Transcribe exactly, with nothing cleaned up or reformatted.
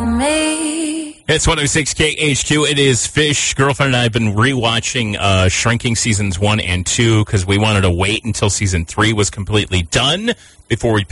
me. It's one oh six K H Q. It is Fish. Girlfriend and I have been rewatching uh, Shrinking seasons one and two because we wanted to wait until season three was completely done before we